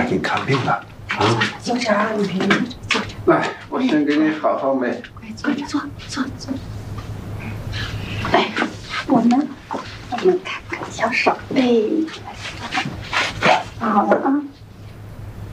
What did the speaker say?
来给你看病了。啊， 坐这儿，你坐着。 来，我先给你好好美。 快坐。来，我们看看小手背。好了啊。